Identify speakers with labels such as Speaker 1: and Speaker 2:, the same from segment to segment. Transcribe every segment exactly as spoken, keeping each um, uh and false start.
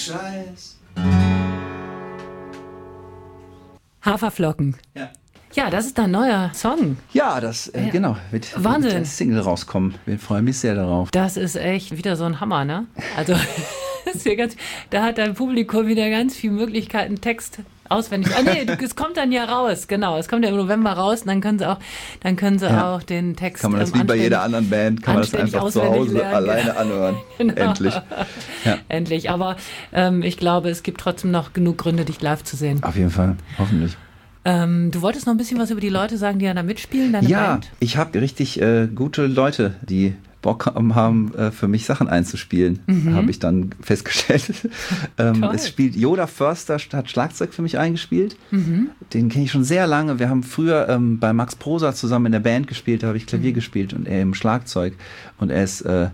Speaker 1: Scheiß.
Speaker 2: Haferflocken.
Speaker 1: Ja.
Speaker 2: Ja, das ist dein neuer Song.
Speaker 1: Ja, das, äh,
Speaker 2: Ja.
Speaker 1: genau, wird,
Speaker 2: Wahnsinn.
Speaker 1: wird als Single rauskommen. Wir freuen mich sehr darauf.
Speaker 2: Das ist echt wieder so ein Hammer, ne? Also, das ist ja ganz, da hat dein Publikum wieder ganz viele Möglichkeiten, Text auswendig. Ah, nee, es kommt dann ja raus, genau. Es kommt ja im November raus und dann können sie auch, dann können sie
Speaker 1: Ja.
Speaker 2: auch den Text.
Speaker 1: Kann man das
Speaker 2: ähm,
Speaker 1: wie bei
Speaker 2: anständig-
Speaker 1: jeder anderen Band, kann man das
Speaker 2: anständig
Speaker 1: einfach zu
Speaker 2: auswendig
Speaker 1: Hause
Speaker 2: lernen.
Speaker 1: alleine anhören.
Speaker 2: Genau.
Speaker 1: Endlich. Ja.
Speaker 2: Endlich. Aber ähm, ich glaube, es gibt trotzdem noch genug Gründe, dich live zu sehen.
Speaker 1: Auf jeden Fall, hoffentlich.
Speaker 2: Ähm, du wolltest noch ein bisschen was über die Leute sagen, die ja da mitspielen, deine
Speaker 1: Ja,
Speaker 2: Band?
Speaker 1: ich habe richtig äh, gute Leute, die Bock haben, äh, für mich Sachen einzuspielen,
Speaker 2: Mhm.
Speaker 1: habe ich dann festgestellt. ähm,
Speaker 2: Toll.
Speaker 1: es spielt Yoda Förster, hat Schlagzeug für mich eingespielt.
Speaker 2: Mhm.
Speaker 1: Den kenne ich schon sehr lange. Wir haben früher ähm, bei Max Prosa zusammen in der Band gespielt, da habe ich Klavier
Speaker 2: Mhm.
Speaker 1: gespielt und er im Schlagzeug. Und er ist äh,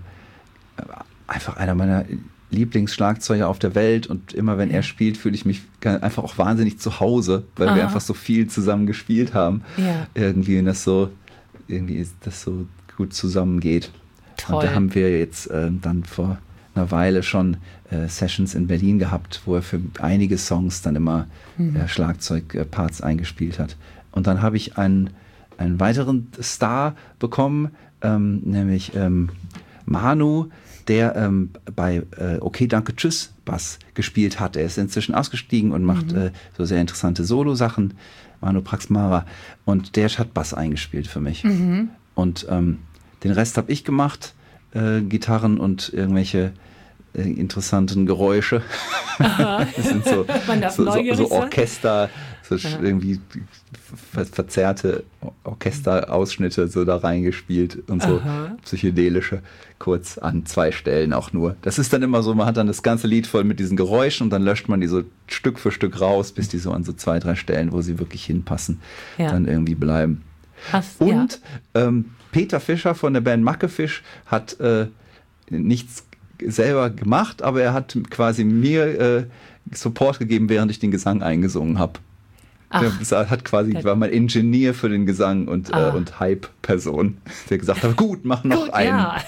Speaker 1: einfach einer meiner Lieblingsschlagzeuger auf der Welt und immer wenn er spielt, fühle ich mich einfach auch wahnsinnig zu Hause, weil
Speaker 2: Aha.
Speaker 1: wir einfach so viel zusammen gespielt haben.
Speaker 2: Ja.
Speaker 1: Irgendwie und das so, irgendwie ist das so gut zusammengeht.
Speaker 2: Toll.
Speaker 1: Und da haben wir jetzt äh, dann vor einer Weile schon äh, Sessions in Berlin gehabt, wo er für einige Songs dann immer
Speaker 2: Mhm.
Speaker 1: äh, Schlagzeugparts eingespielt hat. Und dann habe ich einen, einen weiteren Star bekommen, ähm, nämlich ähm, Manu, der ähm, bei äh, Okay, danke, tschüss Bass gespielt hat. Er ist inzwischen ausgestiegen und macht
Speaker 2: Mhm.
Speaker 1: äh, so sehr interessante Solo-Sachen. Manu Praxmara. Und der hat Bass eingespielt für mich.
Speaker 2: Mhm.
Speaker 1: Und ähm, den Rest habe ich gemacht. Äh, Gitarren und irgendwelche äh, interessanten Geräusche. Das sind so,
Speaker 2: Man darf
Speaker 1: so, so,
Speaker 2: neugierig
Speaker 1: so
Speaker 2: sein.
Speaker 1: Orchester, so
Speaker 2: Ja.
Speaker 1: irgendwie ver verzerrte Orchesterausschnitte so da reingespielt und so
Speaker 2: Aha.
Speaker 1: psychedelische, kurz an zwei Stellen auch nur. Das ist dann immer so, man hat dann das ganze Lied voll mit diesen Geräuschen und dann löscht man die so Stück für Stück raus, bis die so an so zwei, drei Stellen, wo sie wirklich hinpassen,
Speaker 2: Ja.
Speaker 1: dann irgendwie bleiben.
Speaker 2: Hast,
Speaker 1: Und ähm, Peter Fischer von der Band Mackefisch hat äh, nichts selber gemacht, aber er hat quasi mir äh, Support gegeben, während ich den Gesang eingesungen habe.
Speaker 2: Ach.
Speaker 1: Der hat quasi, war mein Ingenieur für den Gesang und,
Speaker 2: Ah.
Speaker 1: äh, und Hype-Person, der gesagt hat, gut, mach noch
Speaker 2: Gut,
Speaker 1: einen.
Speaker 2: ja.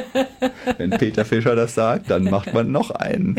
Speaker 1: Wenn Peter Fischer das sagt, dann macht man noch einen.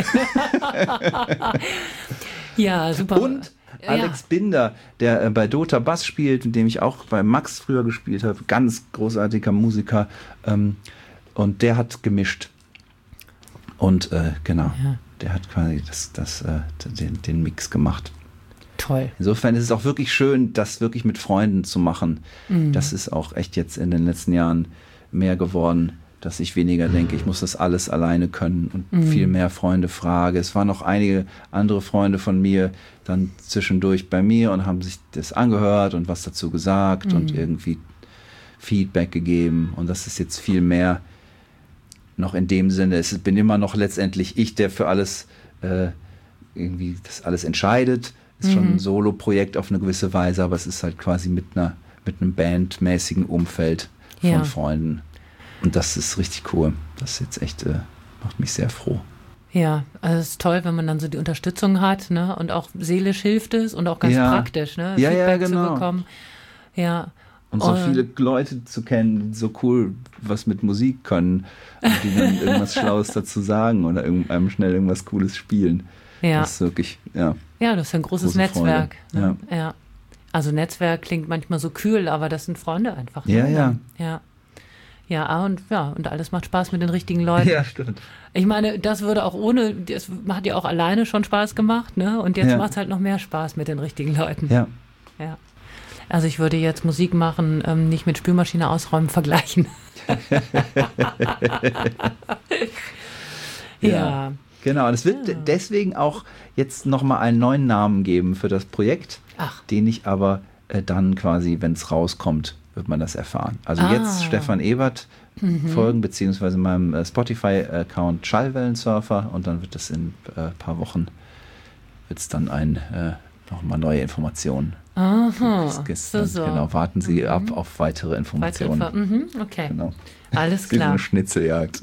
Speaker 2: Ja, super.
Speaker 1: Und
Speaker 2: Ja.
Speaker 1: Alex Binder, der äh, bei Dota Bass spielt, in dem ich auch bei Max früher gespielt habe, ganz großartiger Musiker, ähm, und der hat gemischt. Und äh, genau,
Speaker 2: Ja.
Speaker 1: der hat quasi das, das, äh, den, den Mix gemacht.
Speaker 2: Toll.
Speaker 1: Insofern ist es auch wirklich schön, das wirklich mit Freunden zu machen.
Speaker 2: Mhm.
Speaker 1: Das ist auch echt jetzt in den letzten Jahren mehr geworden, dass ich weniger denke, ich muss das alles alleine können und
Speaker 2: Mhm.
Speaker 1: viel mehr Freunde frage. Es waren noch einige andere Freunde von mir dann zwischendurch bei mir und haben sich das angehört und was dazu gesagt
Speaker 2: Mhm.
Speaker 1: und irgendwie Feedback gegeben. Und das ist jetzt viel mehr noch in dem Sinne, es bin immer noch letztendlich ich, der für alles äh, irgendwie das alles entscheidet. Ist schon
Speaker 2: Mhm.
Speaker 1: ein Solo-Projekt auf eine gewisse Weise, aber es ist halt quasi mit einer mit einem bandmäßigen Umfeld von
Speaker 2: Ja.
Speaker 1: Freunden. Und das ist richtig cool. Das ist jetzt echt, äh, macht mich sehr froh.
Speaker 2: Ja, also es ist toll, wenn man dann so die Unterstützung hat, ne? Und auch seelisch hilft es und auch ganz
Speaker 1: Ja.
Speaker 2: praktisch, ne?
Speaker 1: Ja, ja,
Speaker 2: Feedback
Speaker 1: genau.
Speaker 2: zu bekommen. Ja.
Speaker 1: Und so
Speaker 2: Und-
Speaker 1: viele Leute zu kennen, die so cool was mit Musik können und die dann irgendwas Schlaues dazu sagen oder irgendeinem schnell irgendwas Cooles spielen.
Speaker 2: Ja.
Speaker 1: Das ist wirklich, ja.
Speaker 2: Ja, das ist ein großes
Speaker 1: Große
Speaker 2: Netzwerk.
Speaker 1: Freude.
Speaker 2: Ne? Ja. Also Netzwerk klingt manchmal so kühl, aber das sind Freunde einfach.
Speaker 1: Ja,
Speaker 2: ne?
Speaker 1: ja.
Speaker 2: Ja. Ja, und ja, und alles macht Spaß mit den richtigen Leuten.
Speaker 1: Ja, stimmt.
Speaker 2: Ich meine, das würde auch ohne, das hat ja auch alleine schon Spaß gemacht, ne? Und jetzt
Speaker 1: Ja.
Speaker 2: macht es halt noch mehr Spaß mit den richtigen Leuten.
Speaker 1: Ja.
Speaker 2: Ja. Also ich würde jetzt Musik machen, ähm, nicht mit Spülmaschine ausräumen vergleichen. ja.
Speaker 1: Ja. Genau, und es wird
Speaker 2: Ja.
Speaker 1: deswegen auch jetzt nochmal einen neuen Namen geben für das Projekt,
Speaker 2: Ach.
Speaker 1: den ich aber äh, dann quasi, wenn es rauskommt, wird man das erfahren. Also
Speaker 2: Ah.
Speaker 1: jetzt Stefan Ebert
Speaker 2: Mhm.
Speaker 1: folgen, beziehungsweise meinem äh, Spotify-Account Schallwellensurfer und dann wird es in ein äh, paar Wochen, wird es dann ein, äh, nochmal neue Informationen.
Speaker 2: Aha.
Speaker 1: Es- es-
Speaker 2: So, so.
Speaker 1: Genau, warten Sie
Speaker 2: Mhm.
Speaker 1: ab auf weitere
Speaker 2: Weitere
Speaker 1: Informationen.
Speaker 2: Info- mhm, okay.
Speaker 1: Genau.
Speaker 2: Alles
Speaker 1: Wie so
Speaker 2: klar.
Speaker 1: eine Schnitzeljagd.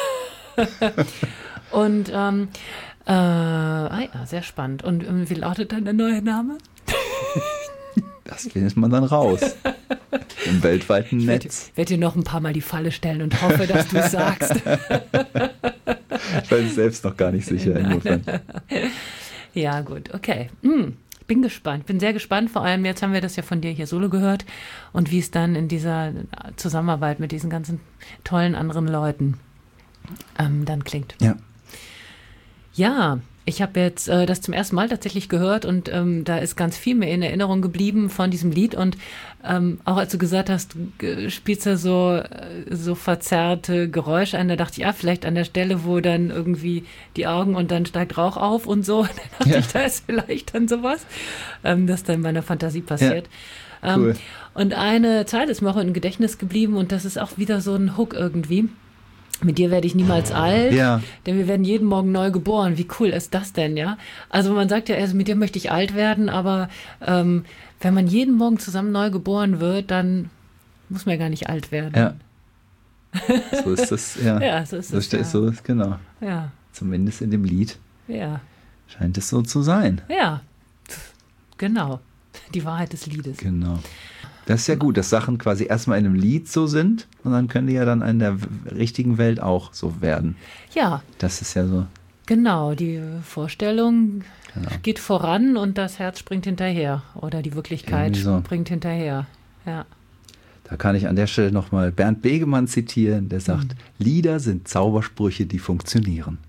Speaker 2: Und ähm, äh, ah ja, sehr spannend. Und ähm, wie lautet dann der neue Name?
Speaker 1: Das findet man dann raus. Im weltweiten
Speaker 2: Ich werde
Speaker 1: Netz.
Speaker 2: werd dir noch ein paar Mal die Falle stellen und hoffe, dass du es sagst.
Speaker 1: Ich weiß es selbst noch gar nicht sicher. Insofern.
Speaker 2: Ja, gut, okay. Hm. Bin gespannt, bin sehr gespannt. Vor allem jetzt haben wir das ja von dir hier solo gehört und wie es dann in dieser Zusammenarbeit mit diesen ganzen tollen anderen Leuten ähm, dann klingt.
Speaker 1: Ja.
Speaker 2: Ja, ich habe jetzt äh, das zum ersten Mal tatsächlich gehört und ähm, da ist ganz viel mir in Erinnerung geblieben von diesem Lied und ähm, auch als du gesagt hast, du spielst da so, äh, so verzerrte Geräusche ein, da dachte ich, ja, vielleicht an der Stelle, wo dann irgendwie die Augen und dann steigt Rauch auf und so, dann dachte
Speaker 1: Ja.
Speaker 2: ich, da ist vielleicht dann sowas, ähm, das dann in meiner Fantasie passiert.
Speaker 1: Ja, cool.
Speaker 2: Ähm, und eine Zeile ist mir auch im Gedächtnis geblieben und das ist auch wieder so ein Hook irgendwie. Mit dir werde ich niemals alt,
Speaker 1: Ja.
Speaker 2: denn wir werden jeden Morgen neu geboren. Wie cool ist das denn, ja? Also man sagt ja, also mit dir möchte ich alt werden, aber ähm, wenn man jeden Morgen zusammen neu geboren wird, dann muss man ja gar nicht alt werden.
Speaker 1: Ja. So ist das, ja.
Speaker 2: Ja, so ist
Speaker 1: so
Speaker 2: es,
Speaker 1: steht-
Speaker 2: ja.
Speaker 1: So ist, genau.
Speaker 2: Ja,
Speaker 1: Zumindest in dem Lied
Speaker 2: ja,
Speaker 1: scheint es so zu sein.
Speaker 2: ja, genau. Die Wahrheit des Liedes.
Speaker 1: Genau. Das ist ja gut, dass Sachen quasi erstmal in einem Lied so sind und dann können die ja dann in der w- richtigen Welt auch so werden.
Speaker 2: Ja,
Speaker 1: Das ist ja so.
Speaker 2: genau. Die Vorstellung
Speaker 1: Genau.
Speaker 2: geht voran und das Herz springt hinterher. Oder die Wirklichkeit
Speaker 1: Irgendwie so.
Speaker 2: springt hinterher. Ja.
Speaker 1: Da kann ich an der Stelle nochmal Bernd Begemann zitieren, der sagt,
Speaker 2: Mhm.
Speaker 1: Lieder sind Zaubersprüche, die funktionieren.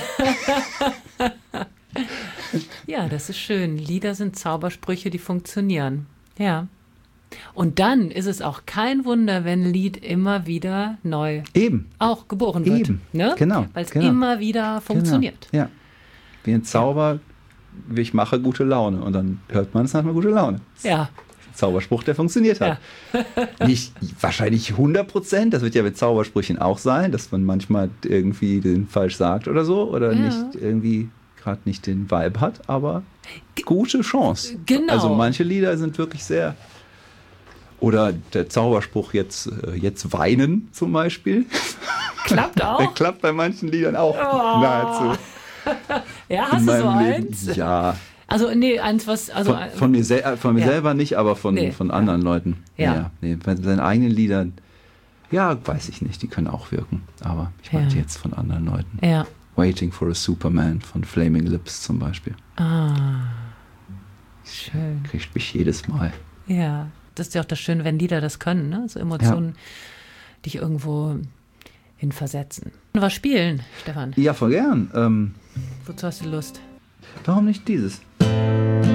Speaker 2: Ja, das ist schön. Lieder sind Zaubersprüche, die funktionieren. Ja. Und dann ist es auch kein Wunder, wenn ein Lied immer wieder neu
Speaker 1: Eben.
Speaker 2: auch geboren wird.
Speaker 1: Eben.
Speaker 2: Ne?
Speaker 1: Genau,
Speaker 2: Weil es
Speaker 1: genau.
Speaker 2: immer wieder funktioniert.
Speaker 1: Genau. Ja. Wie ein Zauber, wie ich mache gute Laune. Und dann hört man es hat man gute Laune.
Speaker 2: Ja.
Speaker 1: Zauberspruch, der funktioniert hat. Nicht wahrscheinlich hundert Prozent, das wird ja mit Zaubersprüchen auch sein, dass man manchmal irgendwie den falsch sagt oder so oder
Speaker 2: Ja.
Speaker 1: nicht irgendwie gerade nicht den Vibe hat, aber gute Chance.
Speaker 2: Genau.
Speaker 1: Also manche Lieder sind wirklich sehr. Oder der Zauberspruch jetzt, äh, jetzt weinen zum Beispiel.
Speaker 2: Klappt
Speaker 1: Der
Speaker 2: auch.
Speaker 1: klappt bei manchen Liedern auch
Speaker 2: Oh.
Speaker 1: nahezu.
Speaker 2: Ja,
Speaker 1: in
Speaker 2: hast du so
Speaker 1: meinem Leben.
Speaker 2: eins?
Speaker 1: Ja,
Speaker 2: Also, nee, eins, was. Also,
Speaker 1: von, von mir, sel äh, von mir
Speaker 2: Ja.
Speaker 1: selber nicht, aber von,
Speaker 2: Nee.
Speaker 1: von anderen Leuten.
Speaker 2: Ja.
Speaker 1: Nee, bei seinen eigenen Liedern, ja, weiß ich nicht, die können auch wirken. Aber ich meinte
Speaker 2: Ja.
Speaker 1: jetzt von anderen Leuten.
Speaker 2: ja.
Speaker 1: Waiting for a Superman von Flaming Lips zum Beispiel.
Speaker 2: Ah. Schön.
Speaker 1: Kriegt mich jedes Mal.
Speaker 2: Ja. Das ist ja auch das Schöne, wenn Lieder das können, ne? So Emotionen dich irgendwo hinversetzen. Was spielen, Stefan?
Speaker 1: Ja, voll gern. Ähm,
Speaker 2: Wozu hast du Lust?
Speaker 1: warum nicht dieses?